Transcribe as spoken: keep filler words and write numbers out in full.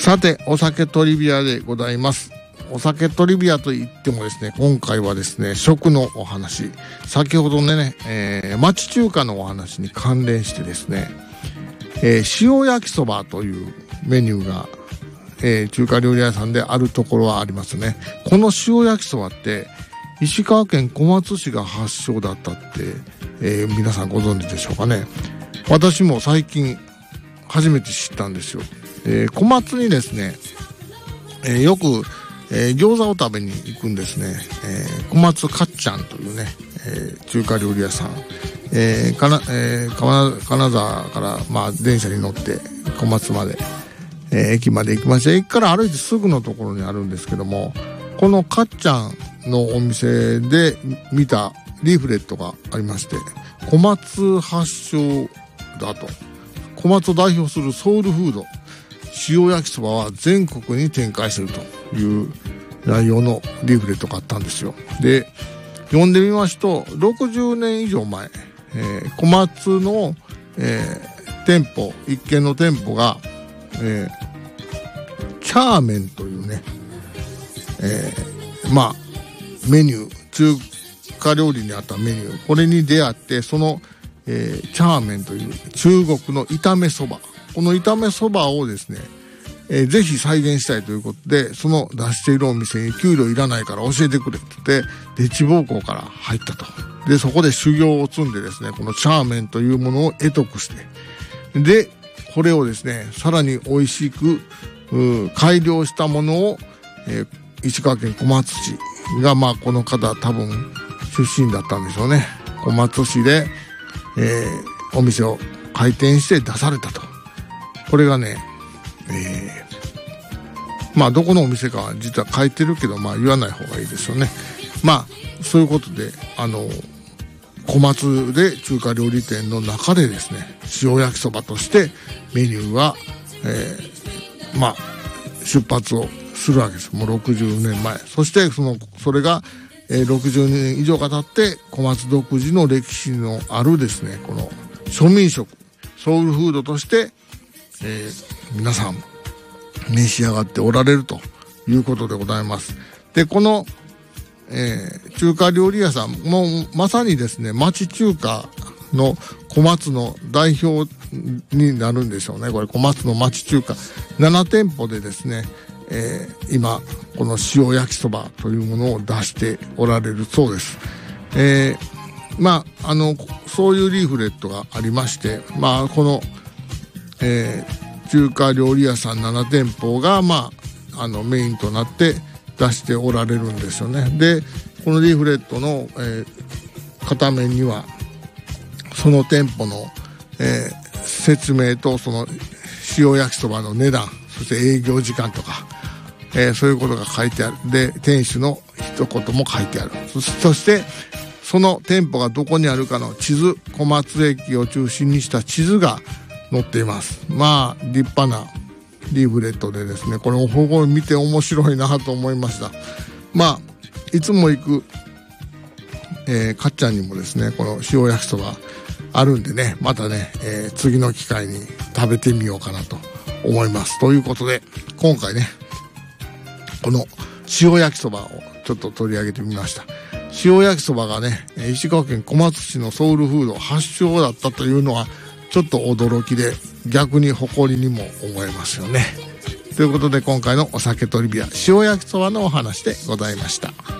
さて、お酒トリビアでございます。お酒トリビアといってもですね、今回はですね、食のお話、先ほどね、えー、町中華のお話に関連してですね、えー、塩焼きそばというメニューが、えー、中華料理屋さんであるところはありますね。この塩焼きそばって石川県小松市が発祥だったって、えー、皆さんご存知でしょうかね。私も最近初めて知ったんですよ。えー、小松にですね、えー、よく、えー、餃子を食べに行くんですね。えー、小松かっちゃんというね、えー、中華料理屋さん、えーかなえー、金, 金沢から、まあ、電車に乗って小松まで、えー、駅まで行きました。駅から歩いてすぐのところにあるんですけども、このかっちゃんのお店で見たリーフレットがありまして、小松発祥だと、小松を代表するソウルフード塩焼きそばは全国に展開するという内容のリーフレットがあったんですよ。で、読んでみますと、ろくじゅうねん以上前、えー、小松の、えー、店舗一軒の店舗が、えー、チャーメンというね、えー、まあメニュー、中華料理にあったメニュー、これに出会って、その、えー、チャーメンという中国の炒めそば、この炒めそばをですね、えー、ぜひ再現したいということで、その出しているお店に給料いらないから教えてくれって言って、デチ奉公から入ったと。で、そこで修行を積んでですね、このチャーメンというものを得得して、で、これをですね、さらに美味しく改良したものを、えー、石川県小松市が、まあこの方多分出身だったんでしょうね。小松市で、えー、お店を開店して出されたと。これがね、えー、まあどこのお店かは実は書いてるけど、まあ言わない方がいいですよね。まあそういうことで、あの小松で中華料理店の中でですね、塩焼きそばとしてメニューが、えー、まあ出発をするわけです。もうろくじゅうねんまえ。そしてそのそれが、えー、ろくじゅうねん以上が経って小松独自の歴史のあるですね、この庶民食、ソウルフードとして、えー、皆さん召し上がっておられるということでございます。で、この、えー、中華料理屋さんもまさにですね、町中華の小松の代表になるんでしょうね。これ小松の町中華なな店舗でですね、えー、今この塩焼きそばというものを出しておられるそうです。えー、まああのそういうリーフレットがありまして、まあこのえー、中華料理屋さんなな店舗が、まあ、あのメインとなって出しておられるんですよね。で、このリーフレットの、えー、片面にはその店舗の、えー、説明と、その塩焼きそばの値段、そして営業時間とか、えー、そういうことが書いてある。で、店主の一言も書いてある。そ, そしてその店舗がどこにあるかの地図、小松駅を中心にした地図が載っています。まあ立派なリーフレットでですね、これを保護見て面白いなと思いました。まあいつも行く、えー、かっちゃんにもですね、この塩焼きそばあるんでね、またね、えー、次の機会に食べてみようかなと思います。ということで、今回ね、この塩焼きそばをちょっと取り上げてみました。塩焼きそばがね、石川県小松市のソウルフード発祥だったというのはちょっと驚きで、逆に誇りにも思えますよね。ということで、今回のお酒トリビア、塩焼きそばのお話でございました。